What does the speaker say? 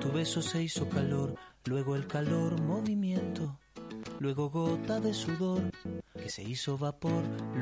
Tu beso se hizo calor, luego el calor movimiento, luego gota de sudor que se hizo vapor,